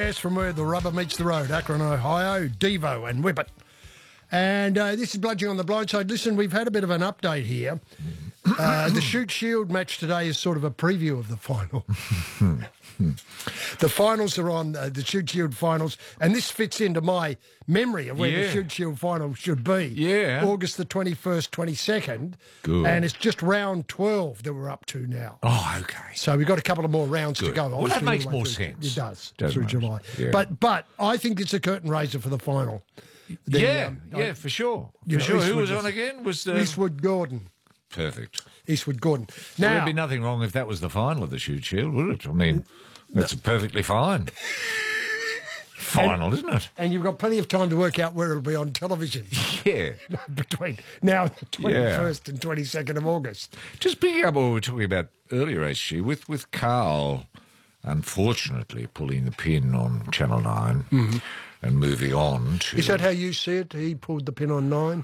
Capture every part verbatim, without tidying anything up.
Yes, from where the rubber meets the road, Akron, Ohio, Devo and Whippet. And uh, this is Bludgeoning on the Blind Side. Listen, we've had a bit of an update here. Uh, the Shoot Shield match today is sort of a preview of the final. The finals are on, uh, the Shoot Shield finals, and this fits into my memory of when Yeah. the Shoot Shield final should be. Yeah. August the twenty-first, twenty-second. Good. And it's just round twelve that we're up to now. Oh, okay. So we've got a couple of more rounds Good. to go. Well, obviously, that makes all the way more through- sense. It does, Does through make July. sense, yeah. But but I think it's a curtain raiser for the final. The, yeah, um, yeah, I- for sure. For you know, sure. Who Eastwood was was- on again? Was uh, Eastwood Gordon. perfect. Eastwood Gordon. Well, Now, there'd be nothing wrong if that was the final of the Shoot Shield, would it? I mean, that's perfectly fine. Final, isn't it? and you've got plenty of time to work out where it'll be on television Yeah. between now the twenty-first and twenty-second of August. Just picking up what we were talking about earlier, H G, with, with Carl, unfortunately, pulling the pin on Channel nine and moving on to... Is that how you see it? He pulled the pin on nine?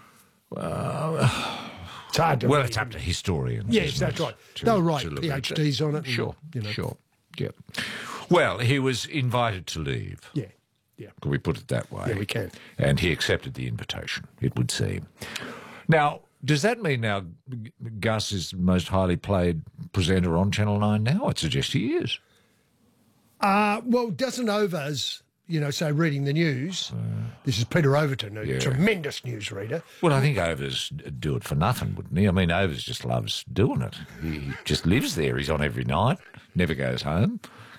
It's hard to Well, read. it's up to historians. Yes, isn't that's it, right. to- They'll write to look at that. PhDs on it. and, Sure, you know. sure, yeah. Well, he was invited to leave. Yeah, yeah. Can we put it that way? Yeah, we can. And he accepted the invitation, it would seem. Now, does that mean now G- Gus is the most highly played presenter on Channel nine now? I'd suggest he is. Uh, well, doesn't Overs, you know, say reading the news, this is Peter Overton, a Yeah. tremendous newsreader. Well, I think Overs do it for nothing, wouldn't he? I mean, Overs just loves doing it. He just lives there. He's on every night, never goes home.